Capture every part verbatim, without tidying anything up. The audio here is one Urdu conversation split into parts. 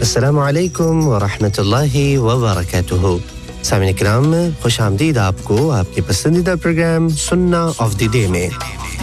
السلام علیکم ورحمۃ اللہ وبرکاتہ. سامعین کرام خوش آمدید آپ کو آپ کے پسندیدہ پروگرام سننا آف دی ڈے میں.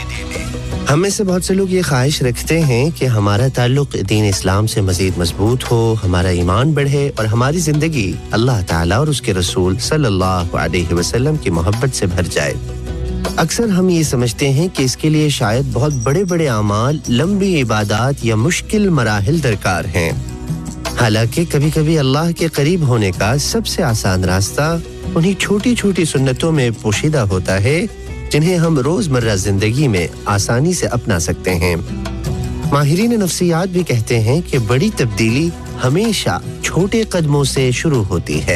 ہم میں سے بہت سے لوگ یہ خواہش رکھتے ہیں کہ ہمارا تعلق دین اسلام سے مزید مضبوط ہو, ہمارا ایمان بڑھے اور ہماری زندگی اللہ تعالیٰ اور اس کے رسول صلی اللہ علیہ وسلم کی محبت سے بھر جائے. اکثر ہم یہ سمجھتے ہیں کہ اس کے لیے شاید بہت بڑے بڑے اعمال, لمبی عبادات یا مشکل مراحل درکار ہیں. حالانکہ کبھی کبھی اللہ کے قریب ہونے کا سب سے آسان راستہ انہی چھوٹی چھوٹی سنتوں میں پوشیدہ ہوتا ہے جنہیں ہم روزمرہ زندگی میں آسانی سے اپنا سکتے ہیں. ماہرین نفسیات بھی کہتے ہیں کہ بڑی تبدیلی ہمیشہ چھوٹے قدموں سے شروع ہوتی ہے.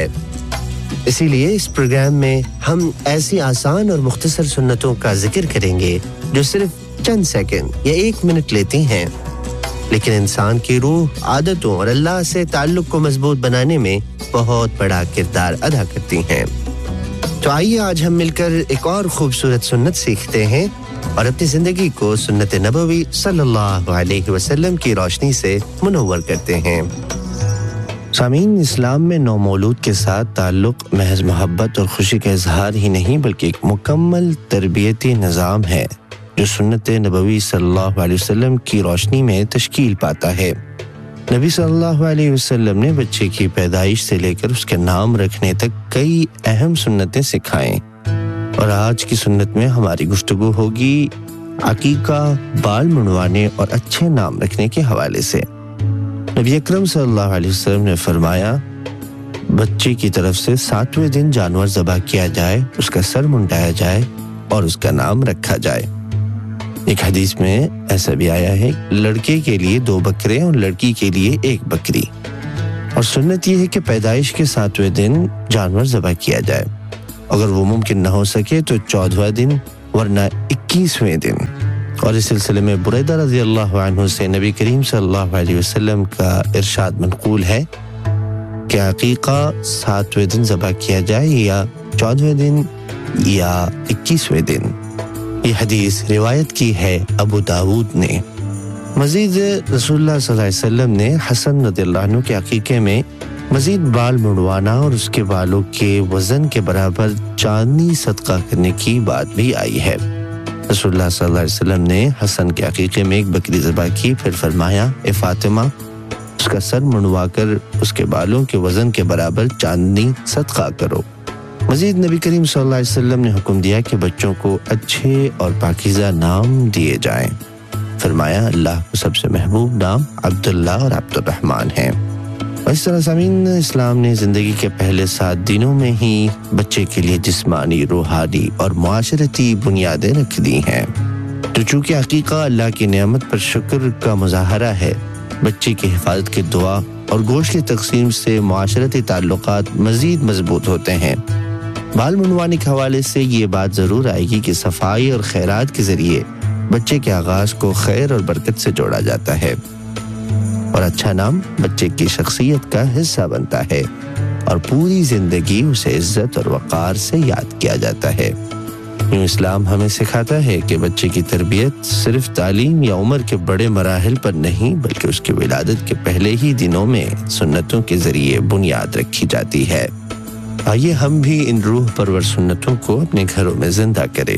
اسی لیے اس پروگرام میں ہم ایسی آسان اور مختصر سنتوں کا ذکر کریں گے جو صرف چند سیکنڈ یا ایک منٹ لیتی ہیں, لیکن انسان کی روح, عادتوں اور اللہ سے تعلق کو مضبوط بنانے میں بہت بڑا کردار ادا کرتی ہیں. تو آئیے آج ہم مل کر ایک اور خوبصورت سنت سیکھتے ہیں اور اپنی زندگی کو سنت نبوی صلی اللہ علیہ وسلم کی روشنی سے منور کرتے ہیں. سامعین, اسلام میں نومولود کے ساتھ تعلق محض محبت اور خوشی کا اظہار ہی نہیں بلکہ ایک مکمل تربیتی نظام ہے جو سنت نبوی صلی اللہ علیہ وسلم کی روشنی میں تشکیل پاتا ہے. نبی صلی اللہ علیہ وسلم نے بچے کی پیدائش سے لے کر اس کے نام رکھنے تک کئی اہم سنتیں سکھائیں, اور آج کی سنت میں ہماری گفتگو ہوگی عقیقہ, بال منڈوانے اور اچھے نام رکھنے کے حوالے سے. نبی اکرم صلی اللہ علیہ وسلم نے فرمایا, بچے کی طرف سے ساتویں دن جانور ذبح کیا جائے, اس کا سر منڈایا جائے اور اس کا نام رکھا جائے. ایک حدیث میں ایسا بھی آیا ہے, لڑکے کے لیے دو بکرے اور لڑکی کے لیے ایک بکری, اور سنت یہ ہے کہ پیدائش کے ساتویں دن جانور ذبح کیا جائے. اگر وہ ممکن نہ ہو سکے تو چودھواں دن ورنہ اکیسویں دن. اور اس سلسلے میں بریدہ رضی اللہ عنہ سے نبی کریم صلی اللہ علیہ وسلم کا ارشاد منقول ہے کہ عقیقہ ساتویں دن ذبح کیا جائے یا چودھویں دن یا اکیسویں دن. یہ حدیث روایت کی ہے ابو داود نے. مزید رسول اللہ صلی اللہ علیہ وسلم نے حسن رضی اللہ عنہ کے عقیقے میں مزید بال منڈوانا اور اس کے بالوں کے وزن کے برابر چاندنی صدقہ کرنے کی بات بھی آئی ہے. رسول اللہ صلی اللہ علیہ وسلم نے حسن کے عقیقے میں ایک بکری ذبح کی, پھر فرمایا, اے فاطمہ, اس کا سر منڈوا کر اس کے بالوں کے وزن کے برابر چاندنی صدقہ کرو. مزید نبی کریم صلی اللہ علیہ وسلم نے حکم دیا کہ بچوں کو اچھے اور پاکیزہ نام دیے جائیں. فرمایا, اللہ کو سب سے محبوب نام عبداللہ اور عبد الرحمن ہیں. اس طرح سامعین, اسلام نے زندگی کے پہلے سات دنوں میں ہی بچے کے لیے جسمانی, روحانی اور معاشرتی بنیادیں رکھ دی ہیں. تو چونکہ عقیقہ اللہ کی نعمت پر شکر کا مظاہرہ ہے, بچے کی حفاظت کی دعا اور گوشت کی تقسیم سے معاشرتی تعلقات مزید مضبوط ہوتے ہیں. بال منڈوانے کے حوالے سے یہ بات ضرور آئے گی کہ صفائی اور خیرات کے ذریعے بچے کے آغاز کو خیر اور برکت سے جوڑا جاتا ہے, اور اچھا نام بچے کی شخصیت کا حصہ بنتا ہے اور پوری زندگی اسے عزت اور وقار سے یاد کیا جاتا ہے. یوں اسلام ہمیں سکھاتا ہے کہ بچے کی تربیت صرف تعلیم یا عمر کے بڑے مراحل پر نہیں بلکہ اس کی ولادت کے پہلے ہی دنوں میں سنتوں کے ذریعے بنیاد رکھی جاتی ہے. آئیے ہم بھی ان روح پرور سنتوں کو اپنے گھروں میں زندہ کریں.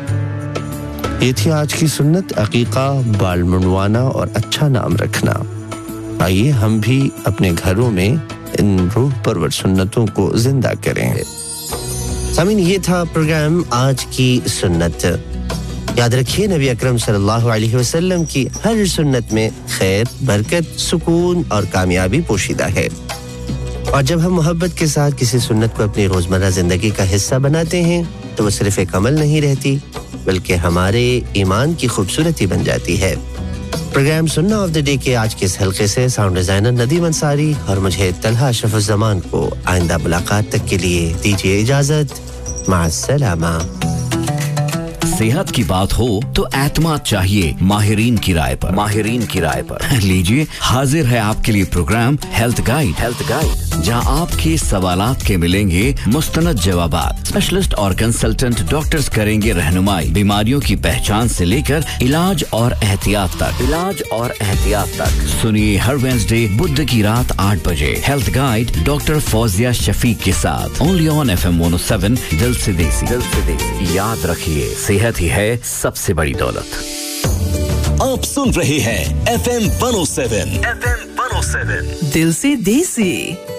یہ تھی آج کی سنت, عقیقہ, بال منڈوانا اور اچھا نام رکھنا. آئیے ہم بھی اپنے گھروں میں ان روح پرور سنتوں کو زندہ کریں. سامعین, یہ تھا پروگرام آج کی سنت. یاد رکھیے, نبی اکرم صلی اللہ علیہ وسلم کی ہر سنت میں خیر, برکت, سکون اور کامیابی پوشیدہ ہے. اور جب ہم محبت کے ساتھ کسی سنت کو اپنی روزمرہ زندگی کا حصہ بناتے ہیں تو وہ صرف ایک عمل نہیں رہتی بلکہ ہمارے ایمان کی خوبصورتی بن جاتی ہے. پروگرام سننا آف دی ڈے کے آج کے اس حلقے سے ساؤنڈ ڈیزائنر ندیم انصاری اور مجھے طلحہ اشرف الزمان کو آئندہ ملاقات تک کے لیے دیجیے اجازت. مع السلامہ. صحت کی بات ہو تو اعتماد چاہیے ماہرین کی رائے پر. ماہرین کی رائے پر لیجیے, حاضر ہے آپ کے لیے programme health guide. Health guide जहां आपके सवालात के मिलेंगे मुस्तनद जवाबात। स्पेशलिस्ट और कंसल्टेंट डॉक्टर्स करेंगे रहनुमाई बीमारियों की पहचान से लेकर इलाज और एहतियात तक इलाज और एहतियात तक सुनिए हर वेडनेसडे बुध की रात आठ बजे health guide doctor Fauzia Shafiq के साथ only on FM one O seven दिल से देसी दिल से देसी। याद रखिए सेहत ही है सबसे बड़ी दौलत। आप सुन रहे हैं FM one O seven FM one O seven दिल से देसी।